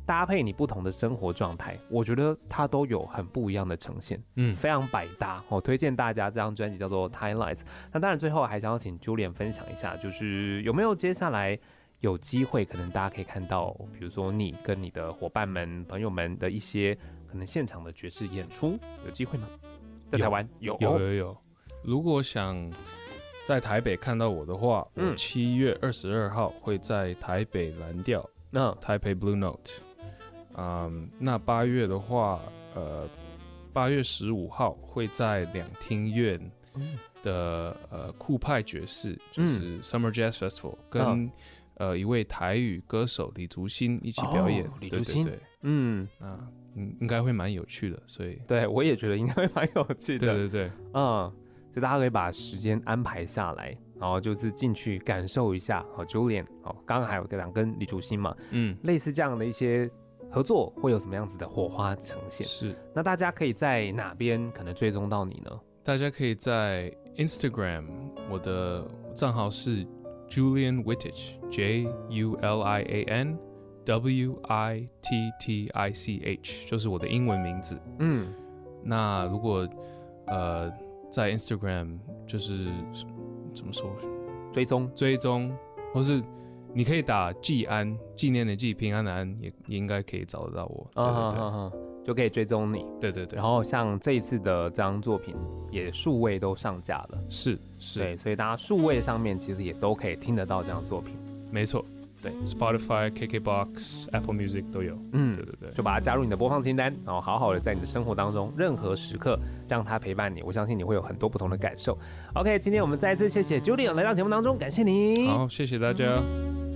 搭配你不同的生活状态，我觉得它都有很不一样的呈现，非常百搭哦。推荐大家这张专辑叫做 Timelines。那当然最后还想要请 Julian 分享一下，就是有没有接下来有机会，可能大家可以看到，比如说你跟你的伙伴们、朋友们的一些可能现场的爵士演出，有机会吗？在台湾有。 如果想在台北看到我的话，我7月22号会在台北蓝调，台北 Blue Note。那8月的话，8月15号会在两厅院的酷派爵士，就是 Summer Jazz Festival，跟一位台语歌手李竹新一起表演。 李竹新， 对，应该会蛮有趣的，所以对我也觉得应该会蛮有趣的。 对， 所以大家可以把时间安排下来，然后就是进去感受一下。Julian，刚刚还有跟李竹新嘛，类似这样的一些合作会有什么样子的火花呈现？是。那大家可以在哪边可能追踪到你呢？ 大家可以在 Instagram， 我的账号是 Julian Wittich JULIAN WITTICH， 就是我的英文名字。那如果在 Instagram 就是怎么说追踪，或是你可以打纪安，纪念的纪，平安的安，也应该可以找得到我。对， 就可以追踪你。 对。 然后像这一次的这张作品也数位都上架了。 是。 对，所以大家数位上面其实也都可以听得到这张作品。 没错。对 ，Spotify、KKBox、Apple Music 都有。对， 就把它加入你的播放清单，然后好好的在你的生活当中任何时刻让它陪伴你，我相信你会有很多不同的感受。OK， 今天我们再一次谢谢 Julian 来到节目当中，感谢你。 好，谢谢大家。